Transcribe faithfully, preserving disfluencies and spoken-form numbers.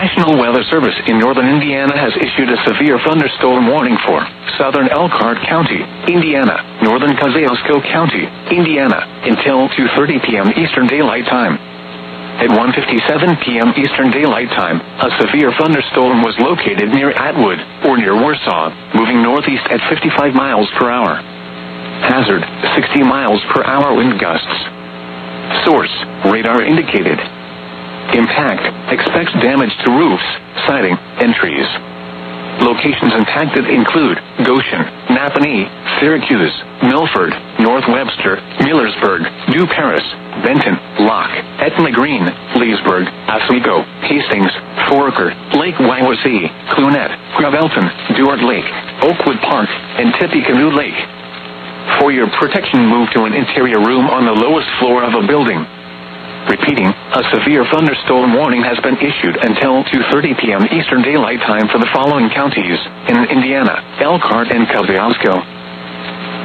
National Weather Service in northern Indiana has issued a severe thunderstorm warning for southern Elkhart County, Indiana, northern Kosciuszko County, Indiana, until two thirty p.m. Eastern Daylight Time. At one fifty-seven p.m. Eastern Daylight Time, a severe thunderstorm was located near Atwood, or near Warsaw, moving northeast at fifty-five miles per hour. Hazard, sixty miles per hour wind gusts. Source, radar indicated. Impact, expects damage to roofs, siding, and trees. Locations impacted include Goshen, Napanee, Syracuse, Milford, North Webster, Millersburg, New Paris, Benton, Locke, Etna Green, Leesburg, Oswego, Hastings, Foraker, Lake Wawasee, Clunette, Gravelton, Duart Lake, Oakwood Park, and Tippecanoe Lake. For your protection, move to an interior room on the lowest floor of a building. Repeating, a severe thunderstorm warning has been issued until two thirty p.m. Eastern Daylight Time for the following counties in Indiana: Elkhart and Kosciuszko.